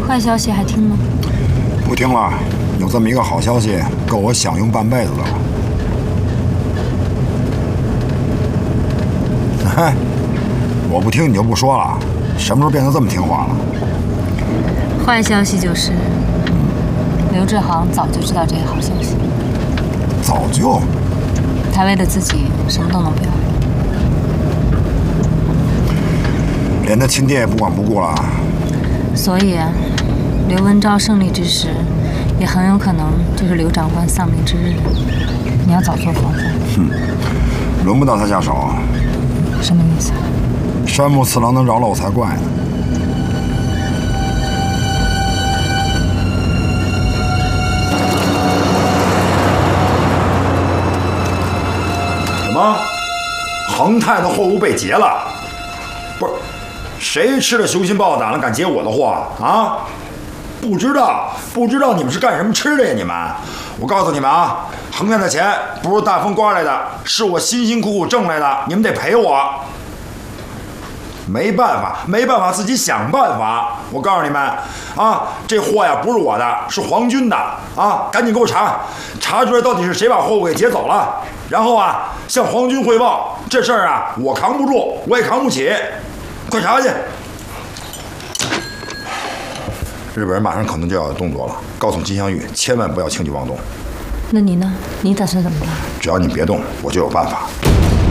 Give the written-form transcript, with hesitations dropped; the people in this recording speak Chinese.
坏消息还听吗？ 不听了，有这么一个好消息，够我享用半辈子的了。嗨，我不听你就不说了，什么时候变得这么听话了？ 坏消息就是，刘志航早就知道这个好消息。 早就？ 他为了自己什么都能不要， 连他亲爹也不管不顾了。 所以刘文昭胜利之时，也很有可能就是刘长官丧命之日。你要早做防范。 轮不到他下手。 什么意思？ 山木次郎能饶了我才怪呢。什么？恒泰的货物被劫了？不是，谁吃了雄心豹胆了，敢劫我的货啊？不知道你们是干什么吃的呀？你们，我告诉你们啊，恒泰的钱不是大风刮来的，是我辛辛苦苦挣来的，你们得赔我。没办法，自己想办法。我告诉你们啊，这货呀不是我的，是皇军的啊！赶紧给我查出来到底是谁把货物给劫走了，然后啊向皇军汇报。这事儿啊我扛不住，我也扛不起，快查去。日本人马上可能就要有动作了，告诉金镶玉千万不要轻举妄动。 那你呢？你打算怎么办？ 只要你别动，我就有办法。